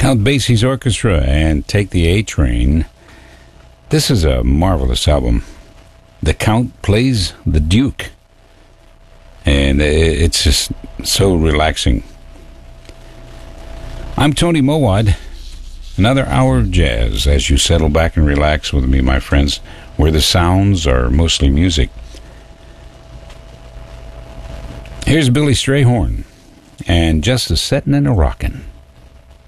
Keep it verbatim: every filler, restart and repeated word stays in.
Count Basie's Orchestra and Take the A Train. This is a marvelous album. The Count plays the Duke, and it's just so relaxing. I'm Tony Mowad. Another hour of jazz as you settle back and relax with me, my friends, where the sounds are mostly music. Here's Billy Strayhorn and Just a Settin' and a Rockin'.